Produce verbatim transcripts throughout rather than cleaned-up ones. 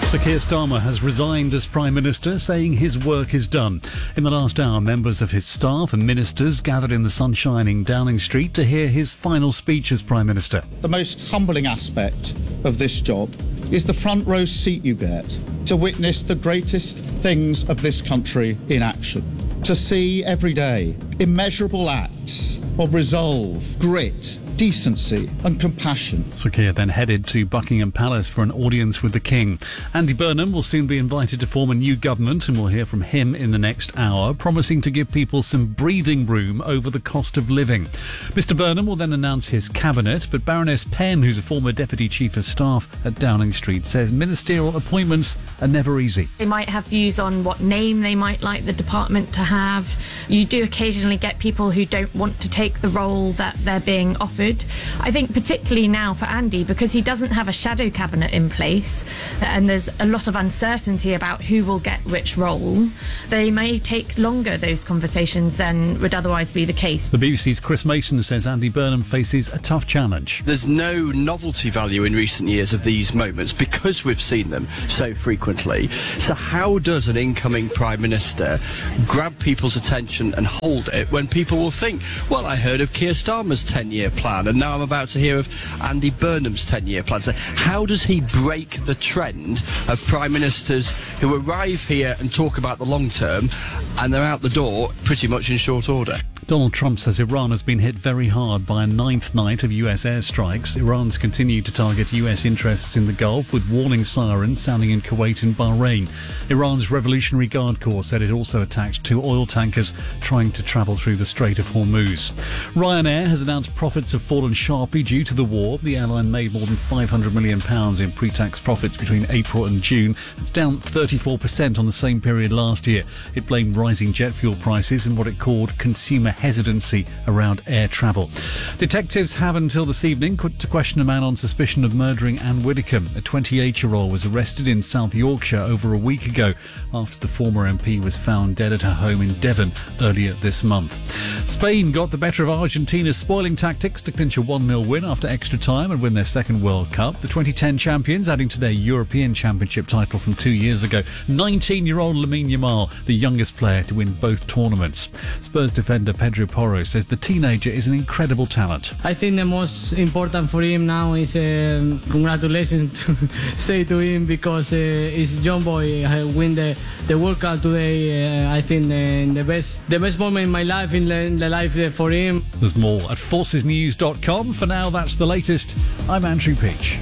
Sir Keir Starmer has resigned as Prime Minister, saying his work is done. In the last hour, members of his staff and ministers gathered in the sun-shining Downing Street to hear his final speech as Prime Minister. The most humbling aspect of this job is the front row seat you get to witness the greatest things of this country in action. To see every day immeasurable acts of resolve, grit, decency and compassion. Sir Keir then headed to Buckingham Palace for an audience with the King. Andy Burnham will soon be invited to form a new government, and we'll hear from him in the next hour, promising to give people some breathing room over the cost of living. Mister Burnham will then announce his cabinet, but Baroness Penn, who's a former Deputy Chief of Staff at Downing Street, says ministerial appointments are never easy. They might have views on what name they might like the department to have. You do occasionally get people who don't want to take the role that they're being offered. I think particularly now for Andy, because he doesn't have a shadow cabinet in place and there's a lot of uncertainty about who will get which role, they may take longer, those conversations, than would otherwise be the case. The B B C's Chris Mason says Andy Burnham faces a tough challenge. There's no novelty value in recent years of these moments because we've seen them so frequently. So how does an incoming Prime Minister grab people's attention and hold it when people will think, well, I heard of Keir Starmer's ten-year plan, and now I'm about to hear of Andy Burnham's ten-year plan. So how does he break the trend of Prime Ministers who arrive here and talk about the long term and they're out the door pretty much in short order? Donald Trump says Iran has been hit very hard by a ninth night of U S airstrikes. Iran's continued to target U S interests in the Gulf, with warning sirens sounding in Kuwait and Bahrain. Iran's Revolutionary Guard Corps said it also attacked two oil tankers trying to travel through the Strait of Hormuz. Ryanair has announced profits have fallen sharply due to the war. The airline made more than five hundred million pounds in pre-tax profits between April and June. It's down thirty-four percent on the same period last year. It blamed rising jet fuel prices and what it called consumer hesitancy around air travel. Detectives have until this evening to question a man on suspicion of murdering Anne Widdecombe. A twenty-eight-year-old was arrested in South Yorkshire over a week ago after the former M P was found dead at her home in Devon earlier this month. Spain got the better of Argentina's spoiling tactics to clinch a one nil win after extra time and win their second World Cup. The twenty ten champions adding to their European Championship title from two years ago. nineteen-year-old Lamine Yamal, the youngest player to win both tournaments. Spurs defender Pedro Porro says the teenager is an incredible talent. I think the most important for him now is uh, congratulations to say to him, because uh, it's young boy I win the, the World Cup today. Uh, I think uh, the best the best moment in my life, in the, in the life uh, for him. There's more at forces news dot com. For now, that's the latest. I'm Andrew Peach.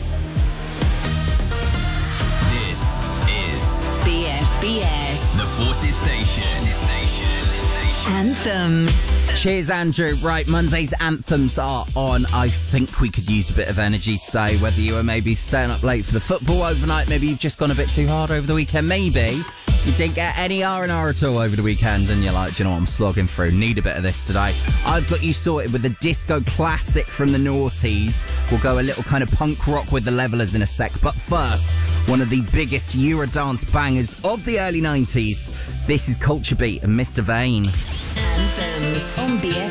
This is B F B S, the Forces Station. Anthems. Cheers, Andrew. Right, Monday's anthems are on. I think we could use a bit of energy today, whether you were maybe staying up late for the football overnight, maybe you've just gone a bit too hard over the weekend, maybe you didn't get any R and R at all over the weekend and you're like, do you know what, I'm slogging through, need a bit of this today. I've got you sorted with a disco classic from the noughties. We'll go a little kind of punk rock with the Levelers in a sec, but first, one of the biggest Eurodance bangers of the early nineties. This is Culture Beat and Mister Vane. Anthems on B F